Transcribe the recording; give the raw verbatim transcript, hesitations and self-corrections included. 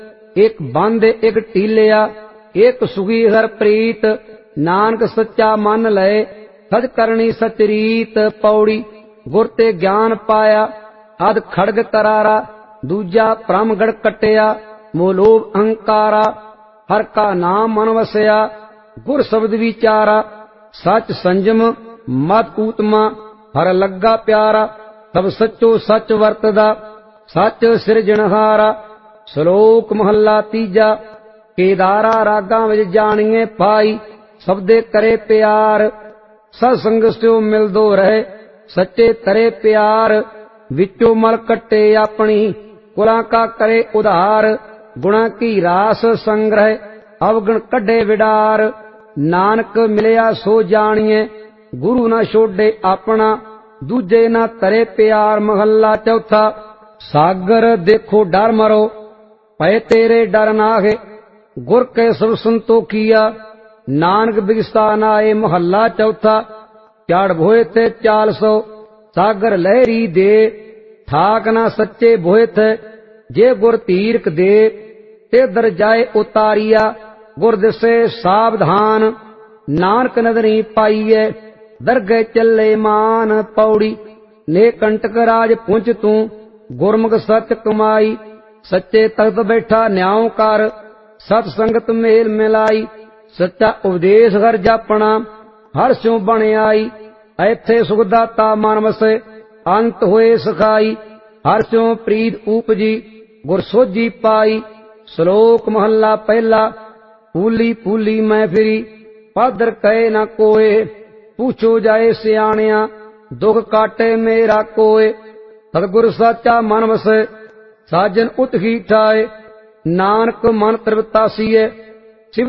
एक बंद एक टीलिया, एक सुगी हर प्रीत, नानक सच्चा मन लय, सच करनी सचरीत। पौड़ी गुर ते ज्ञान पाया, अध खड़ग करारा, दूजा परमगढ़ कटिया, मोलोभ अहंकारा। हर का नाम मन वसया, गुर शब्द विचारा, सच संजम मत कूतमा, हर लग्गा प्यारा। सब सचो सच वरतदा, सच सिरजनहारा। श्लोक महला तीजा, केदारा रागां विच जानिए पाई, सबदे करे प्यार। सत्संग स्यो मिलदो रहे, सच्चे तरे प्यार। विचो मल कट्टे अपनी, कुलां का करे उधार। गुणा की रास संग्रह, अवगुण कड्डे विडार। नानक मिलिया सो जानिए, गुरु न छोड़े अपना, दूजे न तरे प्यार। महला चौथा, सागर देखो डर मरो, पै तेरे डर नाहे, गुर के सब संतोखिया, नानक बिगसा नाए। महला चौथा, चढ़ भोए थे चाल सो, सागर लहरी दे, ठाक ना सच्चे भोए थे। जे गुर तीरक दे, ते दर जाए उतारिया, गुर दिसे सावधान। नानक नदरी पाईए, दरगह चले मान। पौड़ी ने कंटक राज पुंच तू, गुरमुख सच कमाई। सच्चे तख्त बैठा न्याओ कर, सत संगत मेल मिलाई। सच्चा उपदेश हर जापना, हर स्यों बन आई। ऐथे सुखदाता मन वसे, अंत होए सखाई। हर स्यों प्रीत उपजी, गुर सोझी पाई। श्लोक महला पहला, फूली फूली मैं फिरी, पादर कहे न कोय। पूछो जाए सियाणिया, दुख काटे मेरा कोय। सतगुर साचा मन वसे, साजन उत ही ठाए। नानक मन तृप्तासीए,